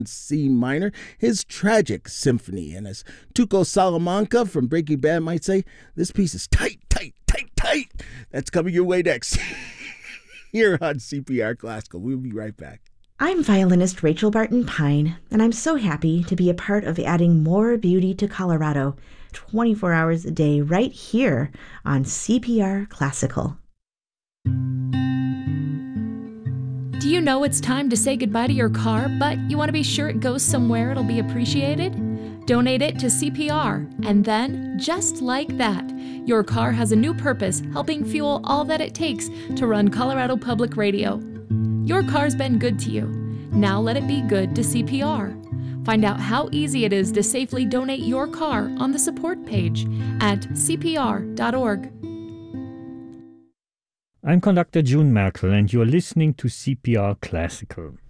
C minor, his tragic symphony. And as Tuco Salamanca from Breaking Bad might say, this piece is tight, tight, tight, tight. That's coming your way next here on CPR Classical. We'll be right back. I'm violinist Rachel Barton Pine, and I'm so happy to be a part of adding more beauty to Colorado 24 hours a day right here on CPR Classical. Do you know it's time to say goodbye to your car, but you want to be sure it goes somewhere it'll be appreciated? Donate it to CPR, and then, just like that, your car has a new purpose, helping fuel all that it takes to run Colorado Public Radio. Your car's been good to you. Now let it be good to CPR. Find out how easy it is to safely donate your car on the support page at cpr.org. I'm conductor June Merkel, and you're listening to CPR Classical.